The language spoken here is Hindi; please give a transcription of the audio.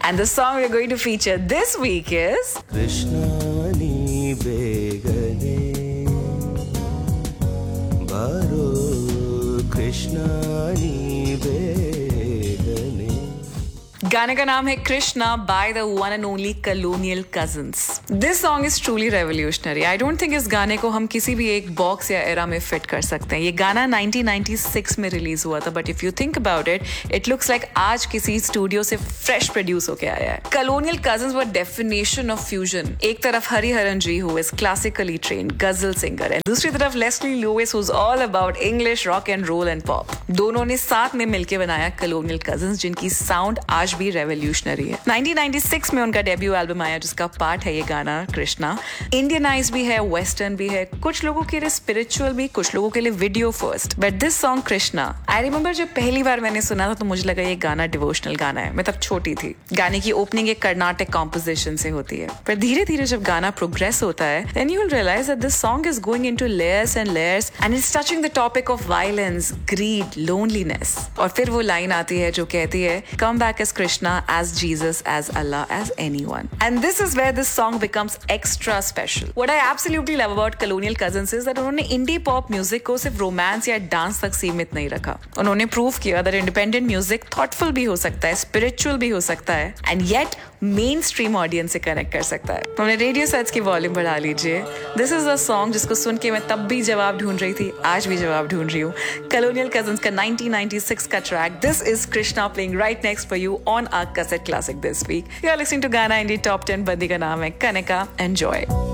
And the song we're going to feature this week is Krishna ni begane baro Krishna ni begane. गाने का नाम है Krishna by the one and only colonial cousins. This song is truly revolutionary. I don't think इस गाने को हम किसी भी एक बॉक्स या एरा में फिट कर सकते हैं. ये गाना 1996 में रिलीज हुआ था, but if you think about it, it looks like आज किसी स्टूडियो से फ्रेश प्रोड्यूस होके आया है. Colonial cousins were definition of fusion. एक तरफ हरिहरन जी हु इज क्लासिकली ट्रेन्ड गजल सिंगर, एंड दूसरी तरफ Leslie Louis who is all about English rock and role and pop. दोनों ने साथ में मिलकर बनाया कलोनियल कजन्स, जिनकी साउंड आज भी रेवोल्यूशनरी है. 1996 में उनका डेब्यू एल्बम आया, जिसका पार्ट है ये गाना कृष्णा. इंडियनाइज भी है, वेस्टर्न भी है, कुछ लोगों के लिए स्पिरिचुअल भी, कुछ लोगों के लिए video first. But this song Krishna, I remember जब पहली बार मैंने सुना था तो मुझे लगा ये गाना डिवोशनल गाना है. मैं तब छोटी थी. गाने की ओपनिंग एक कर्नाटक कॉम्पोजिशन से होती है, पर धीरे धीरे जब गाना प्रोग्रेस होता है, then you will realise that this song is going into layers and layers and it's touching the topic of violence, grid, loneliness. और फिर वो लाइन आती है जो कहती है, come back as Krishna, as Jesus, as Allah, as anyone. And this is where this song becomes extra special. What I absolutely love about Colonial Cousins is that उन्होंने indie pop music को सिर्फ रोमांस या डांस तक सीमित नहीं रखा. उन्होंने प्रूव किया that independent music thoughtful भी हो सकता है, spiritual भी हो सकता है, and yet mainstream audience से कनेक्ट कर सकता है. हमने रेडियो सेट्स की वॉल्यूम बढ़ा लीजिए. This is a song जिसको सुन के मैं तब भी जवाब ढूंढ रही थी, आज भी जवाब ढूंढ रही हूँ. Colonial Cousins का 1996 का track. This is Krishna playing right next for you on our cassette classic this week. You're listening to Ghana Indie Top 10. बंदी का नाम है कनिका. Enjoy.